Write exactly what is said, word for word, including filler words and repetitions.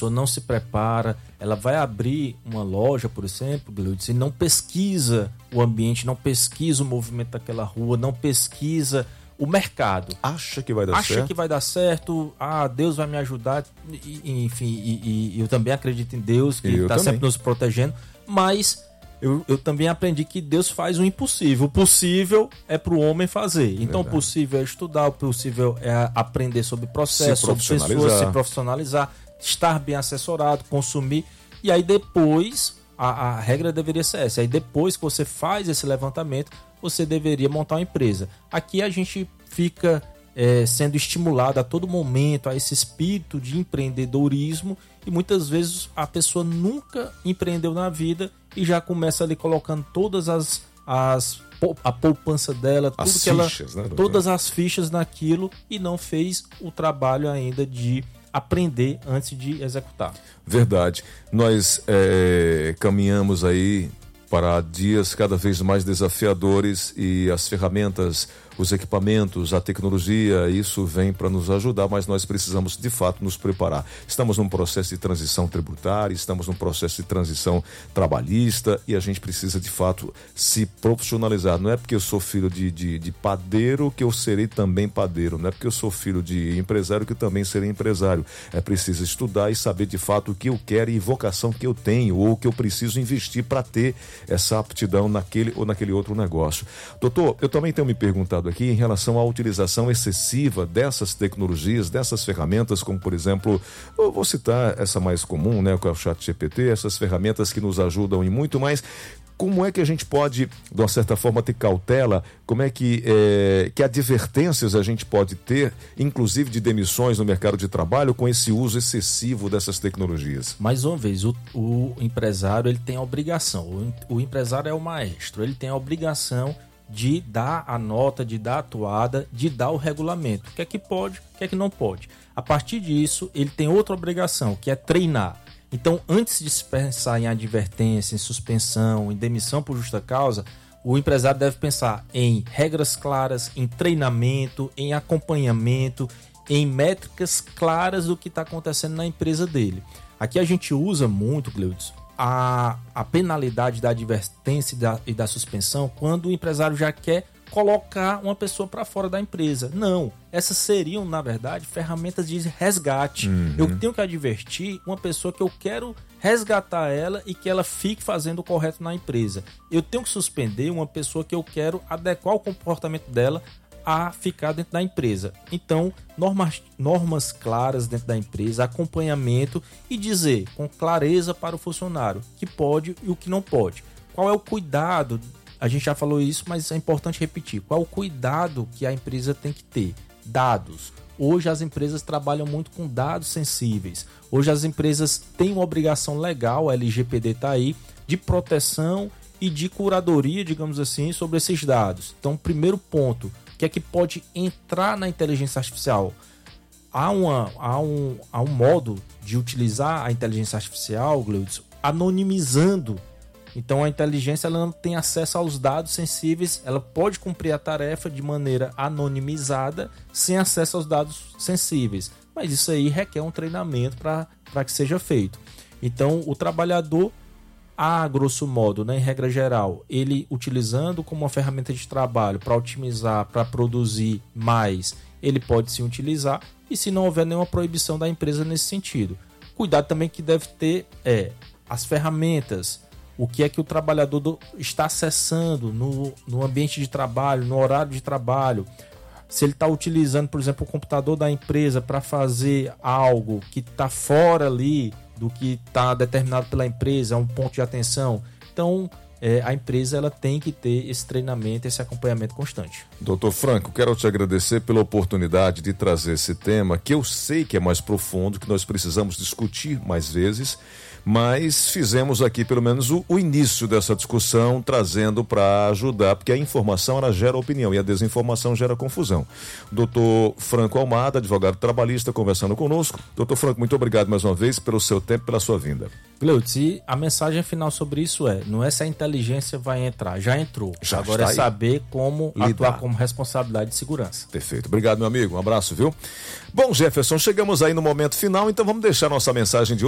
pessoa não se prepara, ela vai abrir uma loja, por exemplo, Gleudson, e não pesquisa o ambiente, não pesquisa o movimento daquela rua, não pesquisa o mercado. Acha que vai dar Acha certo. Acha que vai dar certo, ah, Deus vai me ajudar, e, enfim, e, e eu também acredito em Deus, que está sempre nos protegendo, mas eu, eu também aprendi que Deus faz o impossível. O possível é para o homem fazer. Então, Verdade. o possível é estudar, o possível é aprender sobre processo, sobre pessoas, se profissionalizar, estar bem assessorado, consumir, e aí depois, a, a regra deveria ser essa, aí depois que você faz esse levantamento, você deveria montar uma empresa. Aqui a gente fica é, sendo estimulado a todo momento a esse espírito de empreendedorismo e muitas vezes a pessoa nunca empreendeu na vida e já começa ali colocando todas as, as a poupança dela, tudo as que fichas, ela, né, todas as fichas naquilo e não fez o trabalho ainda de aprender antes de executar. Verdade. Nós é, caminhamos aí para dias cada vez mais desafiadores e as ferramentas, os equipamentos, a tecnologia, isso vem para nos ajudar, mas nós precisamos de fato nos preparar. Estamos num processo de transição tributária, estamos num processo de transição trabalhista e a gente precisa de fato se profissionalizar. Não é porque eu sou filho de, de, de padeiro que eu serei também padeiro, não é porque eu sou filho de empresário que eu também serei empresário. É preciso estudar e saber de fato o que eu quero e vocação que eu tenho ou o que eu preciso investir para ter essa aptidão naquele ou naquele outro negócio. Doutor, eu também tenho me perguntado aqui em relação à utilização excessiva dessas tecnologias, dessas ferramentas, como por exemplo, eu vou citar essa mais comum, né, que é o chat G P T, essas ferramentas que nos ajudam e muito mais. Como é que a gente pode, de uma certa forma, ter cautela? Como é que, é, que advertências a gente pode ter, inclusive de demissões no mercado de trabalho, com esse uso excessivo dessas tecnologias? Mais uma vez, o, o empresário ele tem a obrigação, o, o empresário é o maestro, ele tem a obrigação de dar a nota, de dar a atuada, de dar o regulamento. O que é que pode, o que é que não pode. A partir disso, ele tem outra obrigação, que é treinar. Então, antes de se pensar em advertência, em suspensão, em demissão por justa causa, o empresário deve pensar em regras claras, em treinamento, em acompanhamento, em métricas claras do que está acontecendo na empresa dele. Aqui a gente usa muito, Gleudson, a, a penalidade da advertência e da, e da suspensão quando o empresário já quer colocar uma pessoa para fora da empresa. Não, essas seriam, na verdade, ferramentas de resgate. Uhum. Eu tenho que advertir uma pessoa que eu quero resgatar ela e que ela fique fazendo o correto na empresa. Eu tenho que suspender uma pessoa que eu quero adequar o comportamento dela a ficar dentro da empresa. Então, normas, normas claras dentro da empresa, acompanhamento e dizer com clareza para o funcionário o que pode e o que não pode. Qual é o cuidado? A gente já falou isso, mas é importante repetir. Qual é o cuidado que a empresa tem que ter? Dados. Hoje as empresas trabalham muito com dados sensíveis. Hoje as empresas têm uma obrigação legal, a L G P D está aí, de proteção e de curadoria, digamos assim, sobre esses dados. Então, primeiro ponto, o que é que pode entrar na inteligência artificial? Há, uma, há, um, há um modo de utilizar a inteligência artificial, Gleudson, anonimizando. Então a inteligência ela não tem acesso aos dados sensíveis, ela pode cumprir a tarefa de maneira anonimizada, sem acesso aos dados sensíveis. Mas isso aí requer um treinamento para que seja feito. Então o trabalhador, a grosso modo, né, em regra geral, ele utilizando como uma ferramenta de trabalho para otimizar, para produzir mais, ele pode se utilizar e se não houver nenhuma proibição da empresa nesse sentido. Cuidado também que deve ter é as ferramentas. O que é que o trabalhador está acessando no, no ambiente de trabalho, no horário de trabalho. Se ele está utilizando, por exemplo, o computador da empresa para fazer algo que está fora ali do que está determinado pela empresa, é um ponto de atenção. Então, é, a empresa ela tem que ter esse treinamento, esse acompanhamento constante. Doutor Franco, quero te agradecer pela oportunidade de trazer esse tema, que eu sei que é mais profundo, que nós precisamos discutir mais vezes, mas fizemos aqui pelo menos o, o início dessa discussão, trazendo para ajudar, porque a informação ela gera opinião e a desinformação gera confusão. Doutor Franco Almada, advogado trabalhista, conversando conosco. Doutor Franco, muito obrigado mais uma vez pelo seu tempo, pela sua vinda. Gleudson, e a mensagem final sobre isso é, não é se a inteligência vai entrar, já entrou. Já Agora é aí. Saber como Lidar. Atuar como responsabilidade de segurança. Perfeito. Obrigado, meu amigo. Um abraço, viu? Bom, Jefferson, chegamos aí no momento final, então vamos deixar nossa mensagem de hoje.